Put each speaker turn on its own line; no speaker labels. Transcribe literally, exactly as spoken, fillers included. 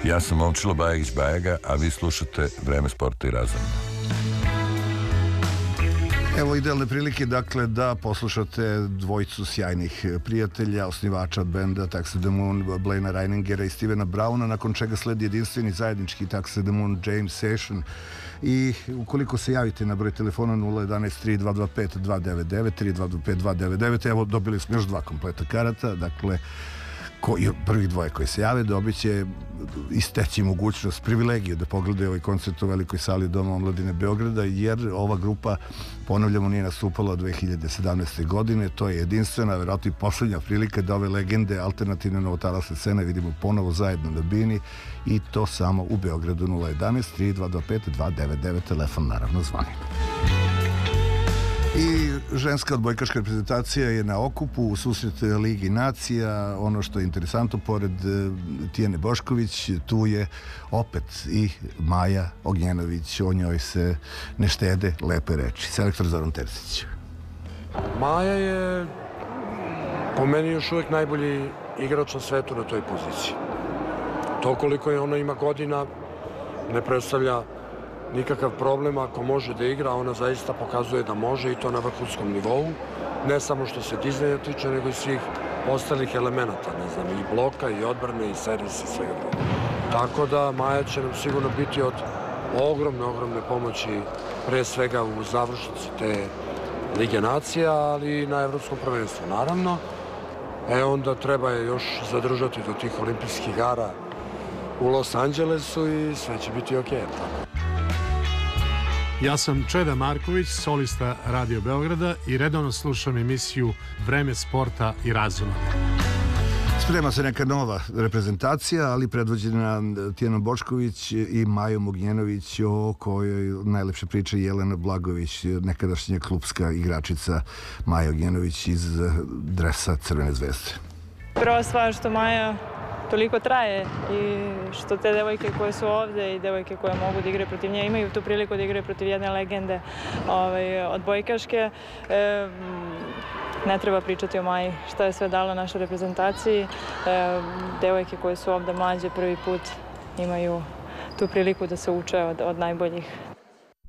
Ja sam Momčilo Bajagić-Bajaga, a vi slušate Vreme sporta i razuma.
Evo idealne prilike, dakle, da poslušate dvojicu sjajnih prijatelja, osnivača benda Taxi the Moon, Blaina Reiningera i Stevena Browna, nakon čega sledi jedinstveni zajednički Taxi the Moon Jam Session. I ukoliko se javite na broj telefona nula jedanaest tri dva dva pet dva devet devet, tri dva dva pet dva devet devet, evo dobili smo još dva kompleta karata, dakle, koji, prvih dvoje koji se jave dobit će isteći mogućnost, privilegiju da pogledaju ovaj koncert u velikoj sali Doma omladine Beograda, jer ova grupa, ponavljamo, nije nastupala od dve hiljade sedamnaeste. godine. To je jedinstvena, verovatno i poslednja prilika da ove legende alternativne novotarasne scene vidimo ponovo zajedno na bini, i to samo u Beogradu. Nula jedanaest tri dva dva pet dva devet devet, telefon naravno zvoni. I ženska odbojkaška reprezentacija je na okupu u susret Ligi nacija. Ono što je interesantno, pored Tijane Bošković, tu je opet i Maja Ognjenović. O njoj se ne štede lepe reči. Selektor Zoran Terzić.
Maja je po meni još uvijek najbolji igrač na svetu na toj poziciji. To koliko je ona ima godina ne predstavlja nikakav problem. Ako može da igra, ona zaista pokazuje da može, i to na vrhunskom nivou. Ne samo što se dizanja tiče, nego i svih ostalih elemenata, ne znam, i bloka, i odbrane, i servis, i svega druga. Tako da Maja će nam sigurno biti od ogromne, ogromne pomoći, pre svega u završnici te Lige nacija, ali i na evropskom prvenstvu, naravno. E onda treba je još zadržati do tih olimpijskih igara u Los Angelesu i sve će biti okej.
Ja sam Čeda Marković, solista Radio Beograda, i redovno slušam emisiju Vreme sporta i razuma.
Sprema se neka nova reprezentacija, ali predvođena Tijanom Bošković i Majom Ognjenović, o kojoj najlepše priča Jelena Blagović, nekadašnja klupska igračica Maja Ognjenović iz dresa Crvene zvezde.
Prva stvar što Maja toliko traje i što te devojke koje su ovde i devojke koje mogu da igraju protiv nje imaju tu priliku da igraju protiv jedne legende odbojkaške. Ne treba pričati o Maji šta je sve dala našoj reprezentaciji. Devojke koje su ovde mlađe prvi put imaju tu priliku da se uče od najboljih.